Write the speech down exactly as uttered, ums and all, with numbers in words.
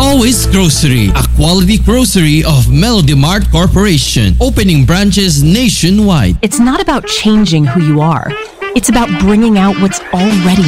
Always Grocery, a quality grocery of Melody Mart Corporation, opening branches nationwide. It's not about changing who you are. It's about bringing out what's already